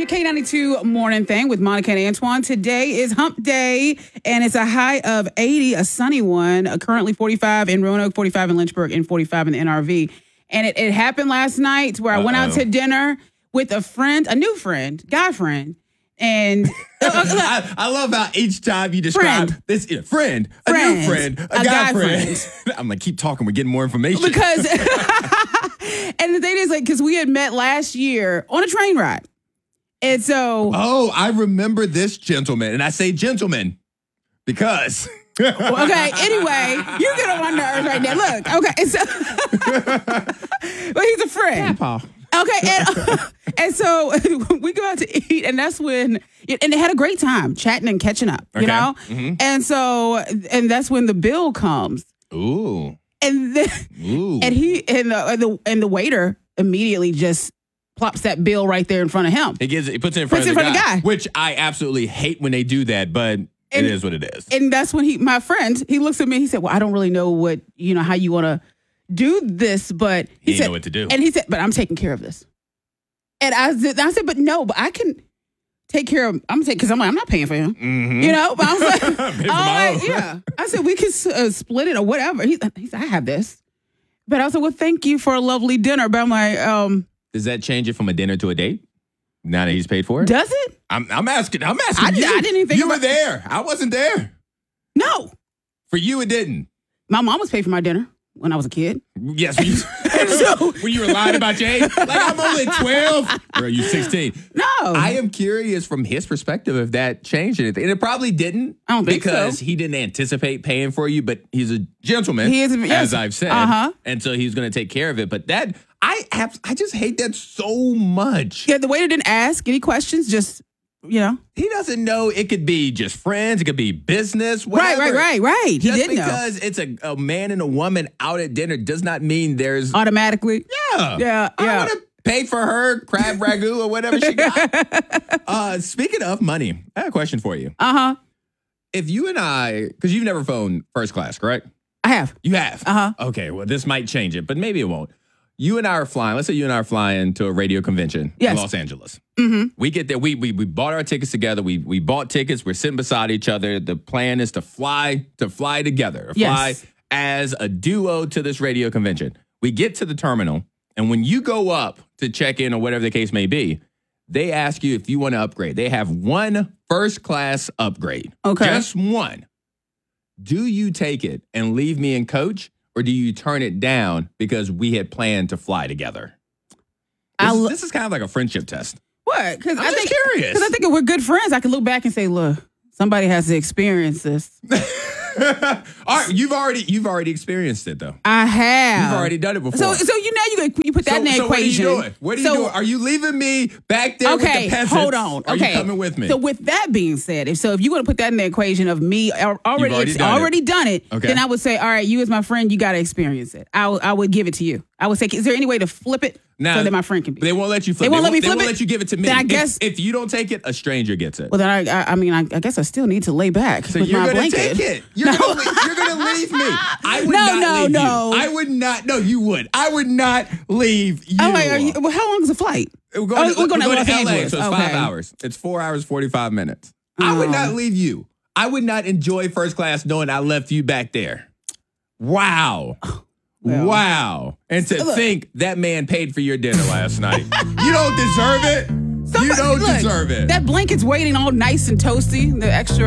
K92 Morning Thing with Monica and Antoine. Today is Hump Day, and it's a high of 80, a sunny one. Currently 45 in Roanoke, 45 in Lynchburg, and 45 in the NRV. And it happened last night where I went out to dinner with a friend, a new friend, guy friend. And I love how each time you describe this friend, a new friend, a guy friend. I'm like, keep talking. We're getting more information. Because, and the thing is, like, because we had met last year on a train ride. And so. Oh, I remember this gentleman. And I say gentleman because. Okay, anyway, you're getting on my nerves right now. Look, okay. So, but he's a friend. Yeah, Paul. Okay, and so we go out to eat, and that's when, and they had a great time chatting and catching up, you know? Mm-hmm. And so, and that's when the bill comes. Ooh. And then, and the waiter immediately just plops that bill right there in front of him. He puts it in front of the guy. Which I absolutely hate when they do that, but it is what it is. And that's when my friend, he looks at me, he said, well, I don't really know how you want to do this, but he said, know what to do. And he said, but I'm taking care of this. And I said, but I can take care of, because I'm not paying for him. Mm-hmm. You know, but I was like, yeah. I said, we can split it or whatever. He said, I have this. But I was like, well, thank you for a lovely dinner. But I'm like, does that change it from a dinner to a date? Now that he's paid for it? Does it? I'm asking you. I didn't even think you were there. I wasn't there. No. For you, it didn't. My mom was paid for my dinner when I was a kid. Yes. When you were lying about your age? Like, I'm only 12. Or are you 16? No. I am curious from his perspective if that changed anything. And it probably didn't. I don't think so. Because he didn't anticipate paying for you, but he's a gentleman, as I've said. Uh-huh. And so he's going to take care of it. But that, I just hate that so much. Yeah, the waiter didn't ask any questions, just, you know. He doesn't know it could be just friends. It could be business, whatever. Right. He just didn't know. Just because it's a man and a woman out at dinner does not mean there's... Automatically? Yeah. I want to pay for her crab ragu or whatever she got. Speaking of money, I have a question for you. Uh-huh. If you and I... Because you've never flown first class, correct? I have. You have? Uh-huh. Okay, well, this might change it, but maybe it won't. You and I are flying. Let's say you and I are flying to a radio convention in Los Angeles. Mm-hmm. We get there. We bought our tickets together. We bought tickets. We're sitting beside each other. The plan is to fly together. Fly as a duo to this radio convention. We get to the terminal, and when you go up to check in or whatever the case may be, they ask you if you want to upgrade. They have one first class upgrade. Okay. Just one. Do you take it and leave me and coach? Or do you turn it down because we had planned to fly together? This is kind of like a friendship test. What? Because I'm just curious. Because I think if we're good friends, I can look back and say, look, somebody has to experience this. All right, you've already experienced it though. I have. You've already done it before. So you put that in the equation. What are you doing? Are you leaving me back there with the peasants? Hold on. Are you coming with me? So with that being said, if you want to put that in the equation of me already done it, then I would say, all right, you as my friend, you got to experience it. I would give it to you. I would say, is there any way to flip it so that my friend can be? They won't let you flip it. They won't let me flip it? They won't let you give it to me. Then I guess if you don't take it, a stranger gets it. Well, then I guess I still need to lay back with my blanket. Take it. You're going to leave me. I would not leave you. I would not. No, you would. I would not leave you. Oh, wait, how long is the flight? We're going to Los Angeles. So it's 5 hours. It's 4 hours, 45 minutes. I would not leave you. I would not enjoy first class knowing I left you back there. Wow. Well, wow. And to think that man paid for your dinner last night. You don't deserve it. You don't deserve it. That blanket's waiting all nice and toasty. The extra